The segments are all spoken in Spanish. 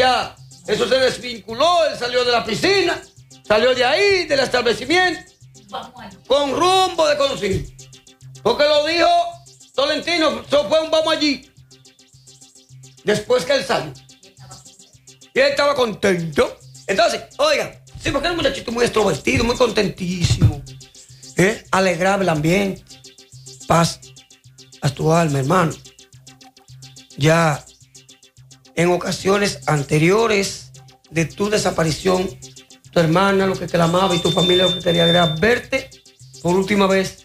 ya, eso se desvinculó, él salió de la piscina, salió de ahí, del establecimiento, con rumbo de conocido. Porque lo dijo Tolentino, eso fue un vamos allí. Después que él salió. Y él estaba contento. Entonces, oigan, sí, porque era un muchachito muy extrovertido, muy contentísimo. Alegraba el ambiente. Paz a tu alma, hermano. Ya en ocasiones anteriores de tu desaparición, tu hermana lo que clamaba y tu familia lo que quería era verte por última vez.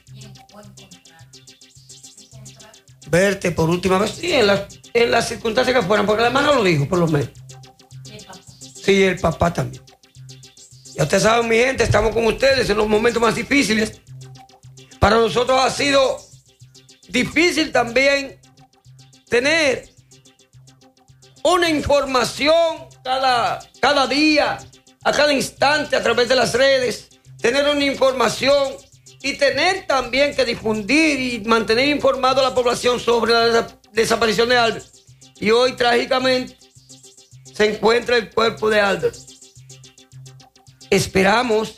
Verte por última vez, sí, en las circunstancias que fueran, porque la hermana lo dijo, por lo menos. Sí, el papá también. Ya ustedes saben, mi gente, estamos con ustedes en los momentos más difíciles. Para nosotros ha sido difícil también tener una información cada día, a cada instante, a través de las redes, tener una información y tener también que difundir y mantener informado a la población sobre la desaparición de Albert. Y hoy, trágicamente, se encuentra el cuerpo de Albert. Esperamos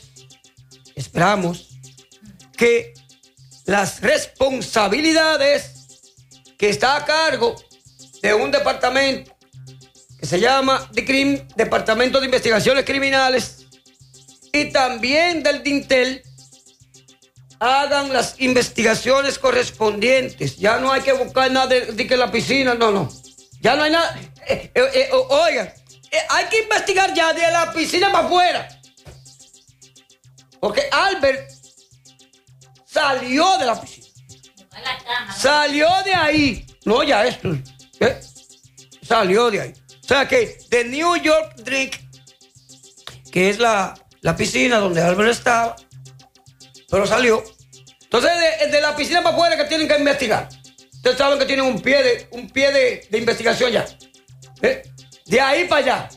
que las responsabilidades que está a cargo de un departamento que se llama DICRIM, Departamento de Investigaciones Criminales, y también del DINTEL, hagan las investigaciones correspondientes. Ya no hay que buscar nada de que la piscina, no. Ya no hay nada. Oigan, hay que investigar ya de la piscina para afuera. Porque Albert salió de la piscina. Salió de ahí. No, ya esto. Salió de ahí. O sea que de New York Drink, que es la piscina donde Albert estaba, pero salió. Entonces de la piscina para afuera que tienen que investigar. Ustedes saben que tienen un pie de investigación ya. De ahí para allá.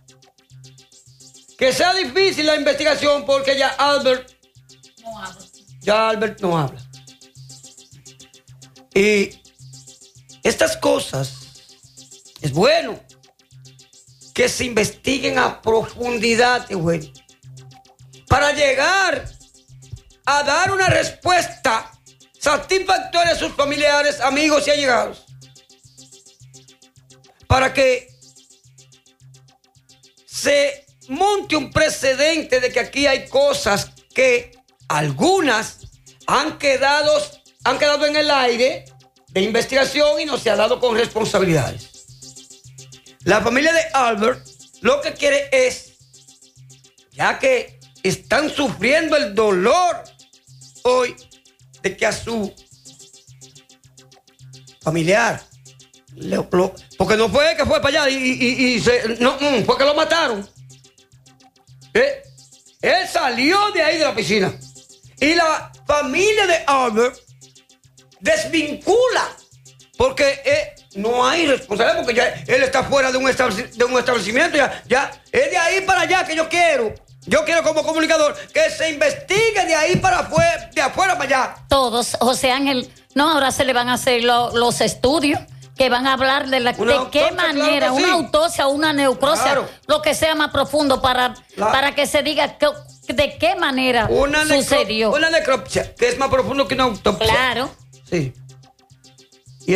Que sea difícil la investigación porque ya Albert no habla. Y estas cosas es bueno que se investiguen a profundidad, güey, para llegar a dar una respuesta satisfactoria a sus familiares, amigos y allegados, para que se monte un precedente de que aquí hay cosas que algunas han quedado en el aire de investigación y no se ha dado con responsabilidades. La familia de Albert lo que quiere es, ya que están sufriendo el dolor hoy de que a su familiar, porque no fue que fue para allá fue que lo mataron. Él salió de ahí de la piscina y la familia de Albert desvincula porque no hay responsabilidad, porque ya él está fuera de un establecimiento, ya es de ahí para allá que yo quiero como comunicador que se investigue de ahí para afuera, de afuera para allá. Todos, José Ángel, ahora se le van a hacer los estudios que van a hablar de qué manera, claro, una autopsia o una necropsia, claro, lo que sea más profundo para que se diga de qué manera sucedió. Una necropsia, que es más profundo que una autopsia. Claro. Sí. Y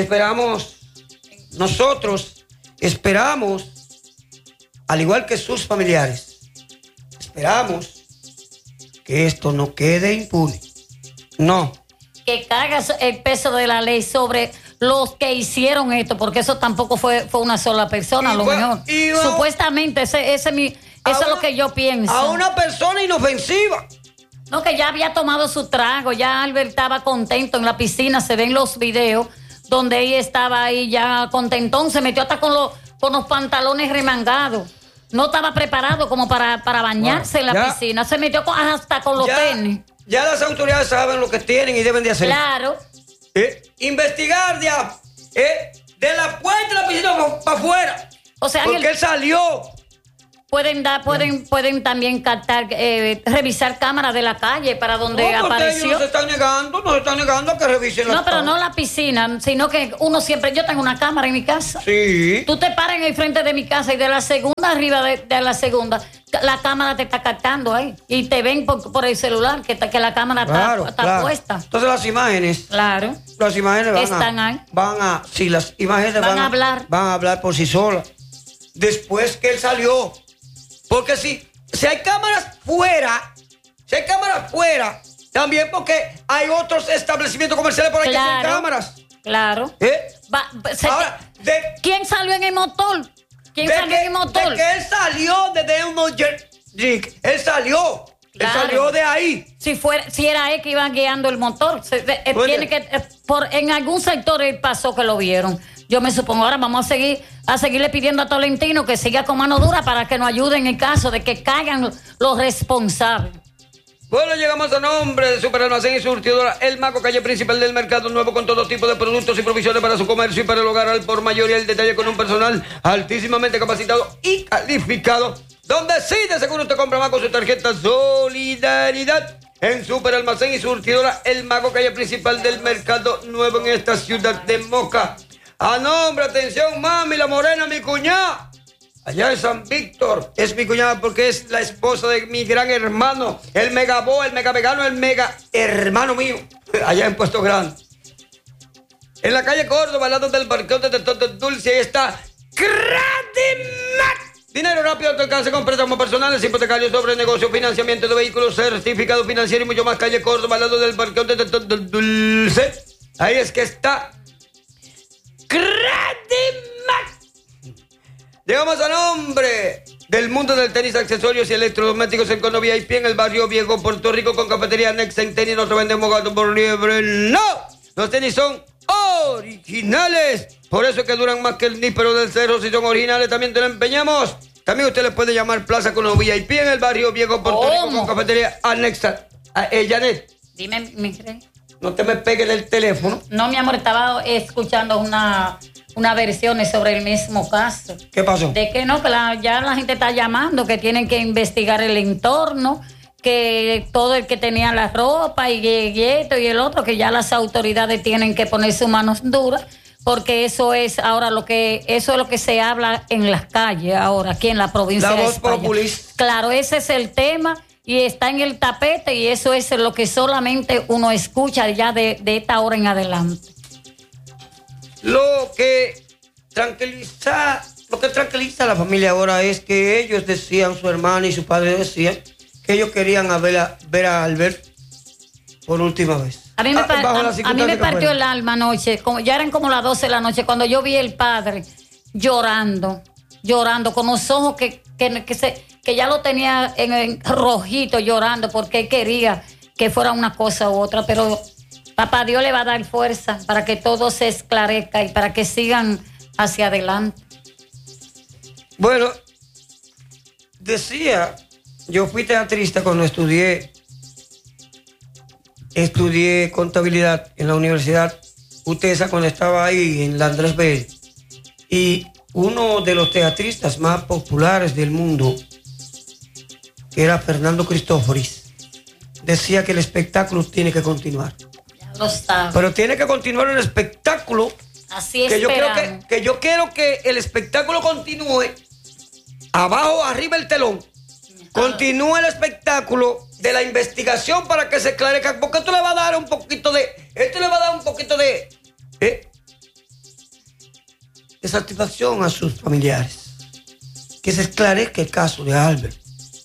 nosotros esperamos, al igual que sus familiares, esperamos que esto no quede impune. No. Que caiga el peso de la ley sobre los que hicieron esto, porque eso tampoco fue una sola persona, a lo mejor. Supuestamente, eso es lo que yo pienso. A una persona inofensiva. No, que ya había tomado su trago, ya Albert estaba contento en la piscina, se ven los videos donde ella estaba ahí ya contentón, se metió hasta con los pantalones remangados. No estaba preparado como para bañarse en la piscina, se metió hasta con los tenis. Ya las autoridades saben lo que tienen y deben de hacer. Claro. Investigar de la puerta de la piscina para afuera. O sea, porque él salió. pueden también captar, revisar cámaras de la calle para donde apareció. Ellos nos están negando a que revisen las cámaras. No, pero no la piscina, sino que uno siempre, yo tengo una cámara en mi casa. Sí. Tú te paras en el frente de mi casa y de la segunda arriba de la segunda, la cámara te está captando ahí y te ven por el celular que la cámara está puesta. Entonces las imágenes. Claro. Las imágenes las imágenes van a hablar por sí solas. Después que él salió. Porque si hay cámaras fuera, también porque hay otros establecimientos comerciales por ahí que tienen cámaras. Claro. Ahora, ¿quién salió en el motor? ¿Quién salió en el motor? De que él salió de New Jersey. Él salió. Él salió de ahí. Si era él que iba guiando el motor. Tiene que, en algún sector él pasó que lo vieron. Yo me supongo. Ahora vamos a seguirle pidiendo a Tolentino que siga con mano dura para que nos ayude en el caso de que caigan los responsables. Bueno, llegamos a nombre de Superalmacén y Surtidora El Maco, calle principal del Mercado Nuevo, con todo tipo de productos y provisiones para su comercio y para el hogar al por mayor y el detalle, con un personal altísimamente capacitado y calificado, donde sí de seguro usted compra más con su tarjeta Solidaridad en Superalmacén y Surtidora El Maco, calle principal del Mercado Nuevo en esta ciudad de Moca. A nombre, atención, mami, la morena, mi cuñada. Allá en San Víctor, es mi cuñada porque es la esposa de mi gran hermano, el megabó, el mega vegano, el mega hermano mío, allá en Puesto Grande. En la calle Córdoba, al lado del parqueo de Toto Dulce, ahí está Credimax. Dinero rápido al alcance con préstamos personales, hipotecarios, sobre negocio, financiamiento de vehículos, certificado financiero y mucho más. Calle Córdoba, al lado del parqueo de Toto Dulce. Ahí es que está Credimax. Llegamos a nombre del mundo del tenis, accesorios y electrodomésticos en Cono VIP en el barrio Viejo, Puerto Rico, con cafetería anexa en tenis. No te vendemos gato por liebre, no. Los tenis son originales, por eso es que duran más que el níspero del cerro. Si son originales también te lo empeñamos. También usted le puede llamar Plaza Cono VIP en el barrio Viejo, Puerto Rico, con cafetería anexa. Janet. Dime, mi rey. No te me pegues el teléfono. No, mi amor, estaba escuchando una versión sobre el mismo caso. ¿Qué pasó? De que no, que ya la gente está llamando, que tienen que investigar el entorno, que todo el que tenía la ropa y esto y el otro, que ya las autoridades tienen que poner sus manos duras, porque eso es lo que se habla en las calles ahora, aquí en la provincia de España. La voz populista. Claro, ese es el tema. Y está en el tapete y eso es lo que solamente uno escucha ya de esta hora en adelante. Lo que tranquiliza a la familia ahora es que ellos decían, su hermana y su padre decían, que ellos querían ver a Albert por última vez. A mí me partió el alma anoche, ya eran como las 12 de la noche, cuando yo vi el padre llorando, con los ojos que ya lo tenía en rojito, llorando, porque él quería que fuera una cosa u otra, pero papá Dios le va a dar fuerza para que todo se esclarezca y para que sigan hacia adelante. Bueno, decía, yo fui teatrista cuando estudié contabilidad en la universidad UTESA, cuando estaba ahí en la Andrés Bello, y uno de los teatristas más populares del mundo, que era Fernando Cristóforis, decía que el espectáculo tiene que continuar. Ya lo sabe. Pero tiene que continuar el espectáculo. Así es. Que yo quiero que el espectáculo continúe. Abajo, arriba el telón. Continúe el espectáculo de la investigación para que se esclarezca. Porque esto le va a dar un poquito de satisfacción a sus familiares. Que se esclarezca el caso de Albert.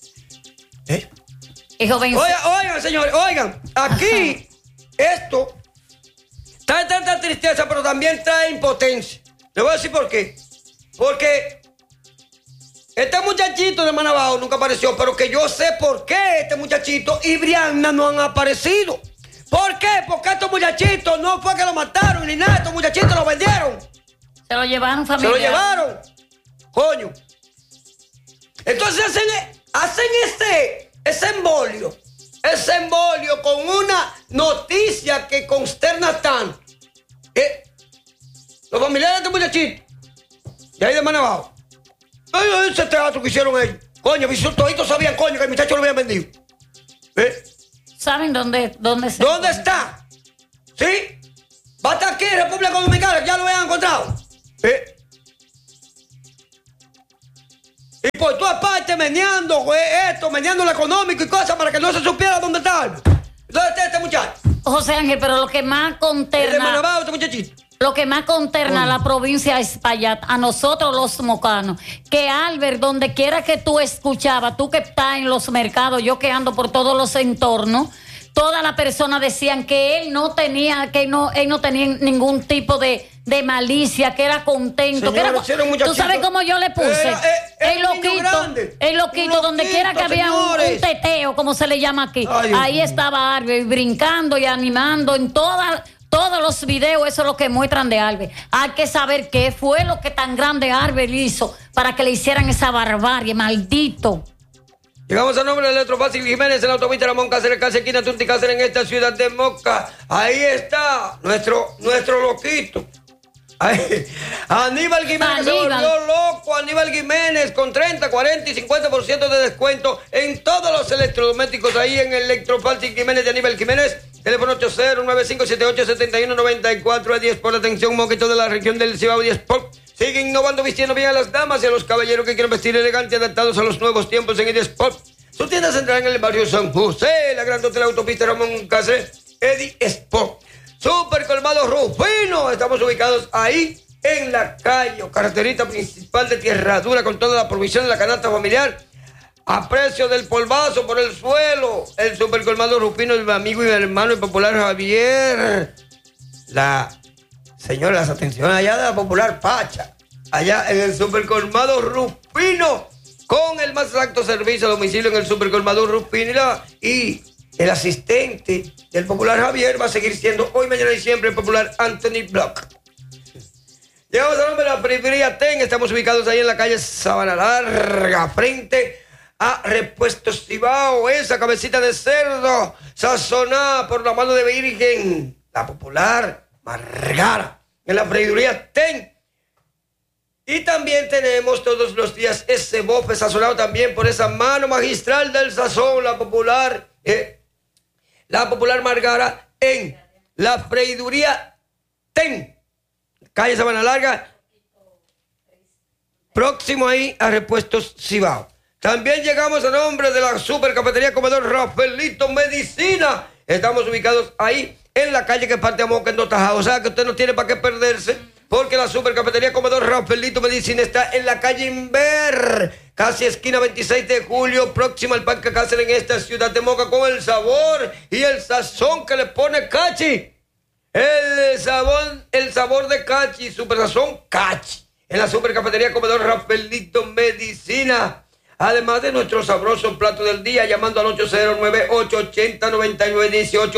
Oigan, señores, aquí esto trae tanta tristeza, pero también trae impotencia. Le voy a decir por qué. Porque este muchachito de Manabao nunca apareció, pero que yo sé por qué este muchachito y Brianna no han aparecido. ¿Por qué? Porque estos muchachitos no fue que lo mataron ni nada, estos muchachitos lo vendieron. Se lo llevaron, familia. Se lo llevaron. Coño. Entonces hacen ese embolio con una noticia que consterna tanto. Los familiares de este muchachito, de ahí de Manabao, ese teatro que hicieron ellos, Coño, toditos sabían, coño, que el muchacho lo habían vendido. ¿Saben dónde se ¿Dónde está? ¿Sí? Va a estar aquí en República Dominicana, ya lo habían encontrado. Y por todas partes meneando, meneando lo económico y cosas para que no se supiera dónde está. ¿Dónde está este muchacho? José Ángel, pero lo que más conterna... este muchachito. Lo que más conterna a la provincia de Espaillat, a nosotros los mocanos, que Albert, donde quiera que tú escuchabas, tú que estás en los mercados, yo que ando por todos los entornos, todas las personas decían que él no tenía ningún tipo de malicia, que era contento. Señores, que era, ¿tú sabes cómo yo le puse? El loquito, donde quiera que había un teteo, como se le llama aquí. Ay, ahí estaba Albert brincando y animando en todos los videos. Eso es lo que muestran de Albert. Hay que saber qué fue lo que tan grande Albert hizo para que le hicieran esa barbarie, maldito. Llegamos al nombre de Electrofácil Jiménez en la autopista Ramón Cáceres, casi esquina Tunti Cáceres, en esta ciudad de Moca. Ahí está nuestro loquito. Ahí. Aníbal Jiménez se volvió loco. Aníbal Jiménez con 30, 40 y 50% de descuento en todos los electrodomésticos ahí en Electrofácil Jiménez de Aníbal Jiménez. Teléfono 8095787194 a 10 por la atención, Moquito de la región del Cibao, 10 por. Sigue innovando, vistiendo bien a las damas y a los caballeros que quieren vestir elegante, adaptados a los nuevos tiempos en Eddie Sport. Su tienda central en el barrio San José, la gran de la autopista Ramón Cáceres, Eddie Sport. Super Colmado Rufino, estamos ubicados ahí en la calle o carreterita principal de Tierra Dura, con toda la provisión de la canasta familiar a precio del polvazo por el suelo. El Super Colmado Rufino, el amigo y mi hermano, el popular Javier. Señoras, atención allá de la popular Pacha, allá en el Super Colmado Rufino, con el más exacto servicio a domicilio en el Super Colmado Rufino. Y el asistente del popular Javier va a seguir siendo hoy, mañana y siempre el popular Anthony Block. Llegamos al nombre de la Periferia TEN. Estamos ubicados ahí en la calle Sabana Larga, frente a Repuestos Cibao, esa cabecita de cerdo sazonada por la mano de Virgen, la popular Margara, en la Freiduría TEN. Y también tenemos todos los días ese bofe sazonado también por esa mano magistral del sazón, la popular Margara, en la Freiduría TEN, calle Sabana Larga, próximo ahí a Repuestos Cibao. También llegamos a nombre de la Super Cafetería Comedor Rafaelito Medicina. Estamos ubicados ahí en la calle que parte a Moca, en Dotajá. O sea que usted no tiene para qué perderse, porque la Super Cafetería Comedor Rafaelito Medicina está en la calle Inver, casi esquina 26 de julio, próxima al Parque Cáceres, en esta ciudad de Moca, con el sabor y el sazón que le pone Cachi. El sabor de Cachi, Super Sazón Cachi, en la Super Cafetería Comedor Rafaelito Medicina. Además de nuestro sabroso plato del día, llamando al 809-880-9918,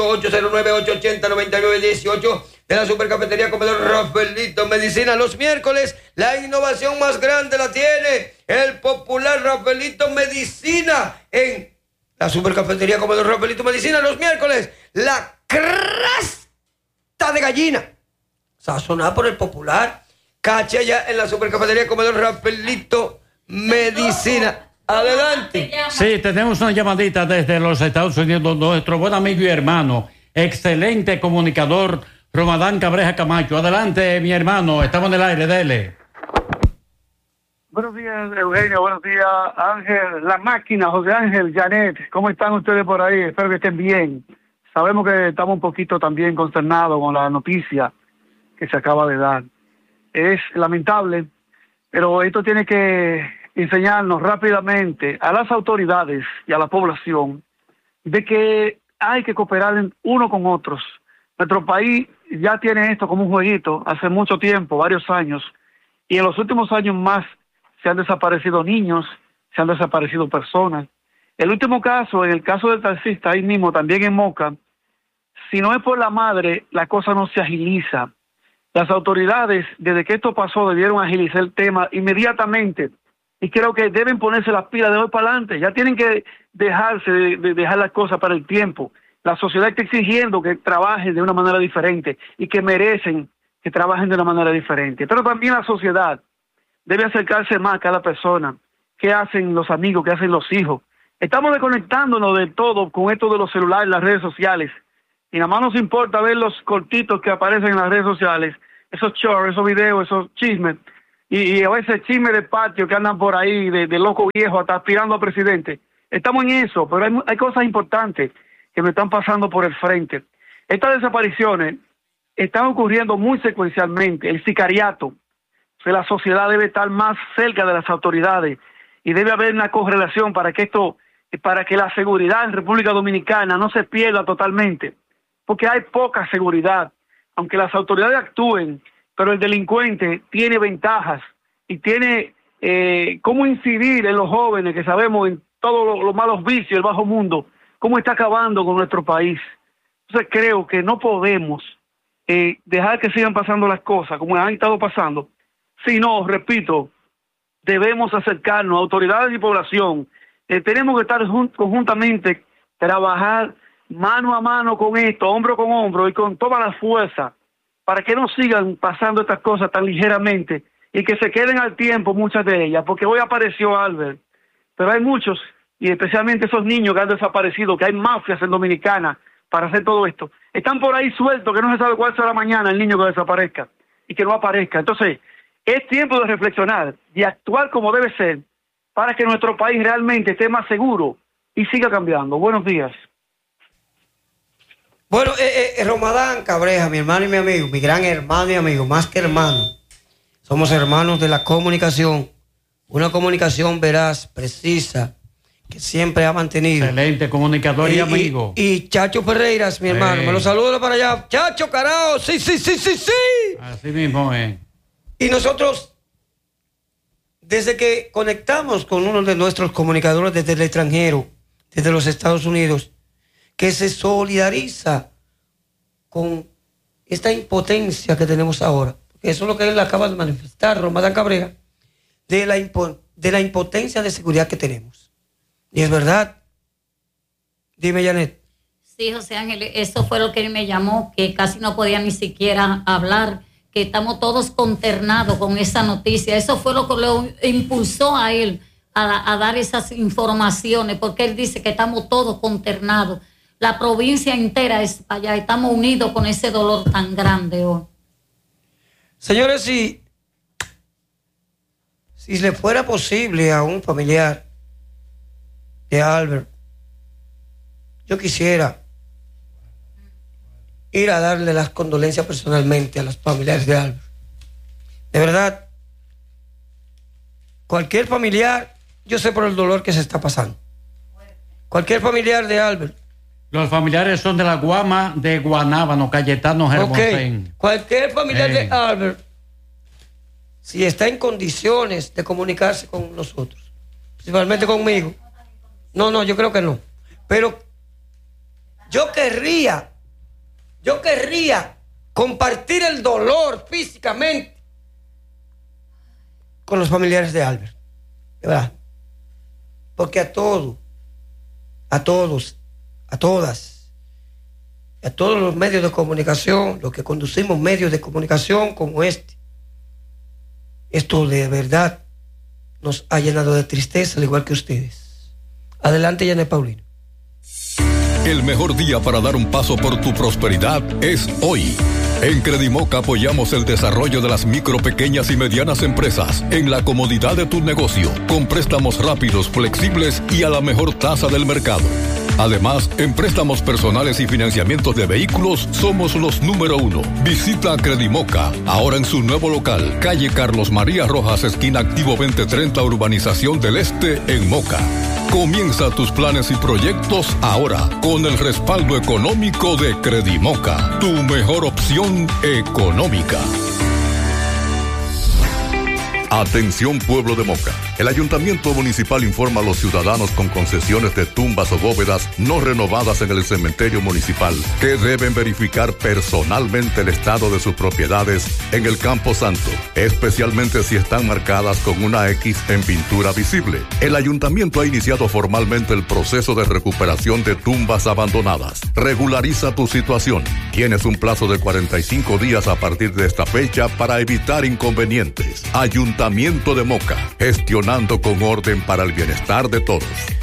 809-880-9918 de la Super Cafetería Comedor Rafaelito Medicina. Los miércoles, la innovación más grande la tiene el popular Rafaelito Medicina en la Super Cafetería Comedor Rafaelito Medicina. Los miércoles, la crasta de gallina, sazonada por el popular Cachi, allá en la Super Cafetería Comedor Rafaelito Medicina. Adelante. Sí, tenemos una llamadita desde los Estados Unidos, nuestro buen amigo y hermano, excelente comunicador, Romadán Cabreja Camacho. Adelante, mi hermano, estamos en el aire, dele. Buenos días, Eugenio, buenos días, Ángel, la máquina, José Ángel, Janet, ¿cómo están ustedes por ahí? Espero que estén bien. Sabemos que estamos un poquito también consternados con la noticia que se acaba de dar. Es lamentable, pero esto tiene que enseñarnos rápidamente a las autoridades y a la población de que hay que cooperar uno con otros. Nuestro país ya tiene esto como un jueguito hace mucho tiempo, varios años, y en los últimos años más se han desaparecido niños, se han desaparecido personas. El último caso, en el caso del taxista, ahí mismo, también en Moca, si no es por la madre, la cosa no se agiliza. Las autoridades, desde que esto pasó, debieron agilizar el tema inmediatamente. Y creo que deben ponerse las pilas de hoy para adelante. Ya tienen que dejarse de dejar las cosas para el tiempo. La sociedad está exigiendo que trabajen de una manera diferente y que merecen que trabajen de una manera diferente. Pero también la sociedad debe acercarse más a cada persona, qué hacen los amigos, qué hacen los hijos. Estamos desconectándonos de todo con esto de los celulares, las redes sociales. Y nada más nos importa ver los cortitos que aparecen en las redes sociales, esos shorts, esos videos, esos chismes. Y a veces chismes de patio que andan por ahí, de loco viejo, hasta aspirando a presidente. Estamos en eso, pero hay cosas importantes que me están pasando por el frente. Estas desapariciones están ocurriendo muy secuencialmente. El sicariato, que la sociedad debe estar más cerca de las autoridades y debe haber una correlación para que la seguridad en República Dominicana no se pierda totalmente, porque hay poca seguridad. Aunque las autoridades actúen, pero el delincuente tiene ventajas y tiene cómo incidir en los jóvenes, que sabemos en todos los malos vicios, el bajo mundo, cómo está acabando con nuestro país. Entonces creo que no podemos dejar que sigan pasando las cosas como han estado pasando, sino, repito, debemos acercarnos a autoridades y población. Tenemos que estar conjuntamente, trabajar mano a mano con esto, hombro con hombro y con toda la fuerza, para que no sigan pasando estas cosas tan ligeramente y que se queden al tiempo muchas de ellas, porque hoy apareció Albert, pero hay muchos, y especialmente esos niños que han desaparecido, que hay mafias en Dominicana para hacer todo esto. Están por ahí sueltos, que no se sabe cuál será mañana el niño que desaparezca y que no aparezca. Entonces, es tiempo de reflexionar, de actuar como debe ser, para que nuestro país realmente esté más seguro y siga cambiando. Buenos días. Bueno, Romadán Cabreja, mi hermano y mi amigo, mi gran hermano y amigo, más que hermano. Somos hermanos de la comunicación, una comunicación veraz, precisa, que siempre ha mantenido. Excelente comunicador y amigo. Y Chacho Ferreiras, mi hermano, me lo saludo para allá. Chacho, carajo, sí. Así mismo es. Y nosotros, desde que conectamos con uno de nuestros comunicadores desde el extranjero, desde los Estados Unidos, que se solidariza con esta impotencia que tenemos ahora, porque eso es lo que él acaba de manifestar, Romadán Cabreja, de la impotencia de seguridad que tenemos. Y es verdad. Dime, Janet. Sí, José Ángel, eso fue lo que él me llamó, que casi no podía ni siquiera hablar, que estamos todos consternados con esa noticia. Eso fue lo que lo impulsó a él a dar esas informaciones, porque él dice que estamos todos consternados. La provincia entera es allá, estamos unidos con ese dolor tan grande hoy. Señores, si le fuera posible a un familiar de Albert, yo quisiera ir a darle las condolencias personalmente a los familiares de Albert. De verdad, cualquier familiar, yo sé por el dolor que se está pasando. Cualquier familiar de Albert. Los familiares son de la Guama de Guanábano, Cayetano Hermosén. Okay. Cualquier familiar de Albert, si está en condiciones de comunicarse con nosotros, principalmente conmigo. No, yo creo que no. Pero yo querría compartir el dolor físicamente con los familiares de Albert, ¿verdad? Porque a todos, a todos los medios de comunicación, los que conducimos medios de comunicación como este, esto de verdad nos ha llenado de tristeza, al igual que ustedes. Adelante, Janet Paulino. El mejor día para dar un paso por tu prosperidad es hoy. En Credimoca apoyamos el desarrollo de las micro, pequeñas y medianas empresas en la comodidad de tu negocio, con préstamos rápidos, flexibles y a la mejor tasa del mercado. Además, en préstamos personales y financiamientos de vehículos, somos los número 1. Visita Credimoca, ahora en su nuevo local, calle Carlos María Rojas, esquina Activo 2030, Urbanización del Este, en Moca. Comienza tus planes y proyectos ahora, con el respaldo económico de Credimoca, tu mejor opción económica. Atención, pueblo de Moca. El Ayuntamiento Municipal informa a los ciudadanos con concesiones de tumbas o bóvedas no renovadas en el cementerio municipal que deben verificar personalmente el estado de sus propiedades en el Campo Santo, especialmente si están marcadas con una X en pintura visible. El Ayuntamiento ha iniciado formalmente el proceso de recuperación de tumbas abandonadas. Regulariza tu situación. Tienes un plazo de 45 días a partir de esta fecha para evitar inconvenientes. Ayuntamiento Ayuntamiento de Moca, gestionando con orden para el bienestar de todos.